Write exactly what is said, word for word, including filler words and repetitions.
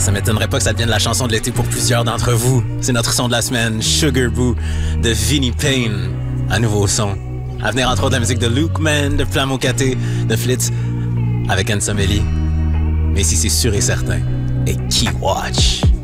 Ça m'étonnerait pas que ça devienne la chanson de l'été pour plusieurs d'entre vous. C'est notre son de la semaine, Sugar Boo, de Vinnie Payne. Un nouveau son. À venir entre autres la musique de Luke Man, de Flammo Caté, de Flitz, avec Anne Someli. Mais ici c'est sûr et certain, et Key Watch.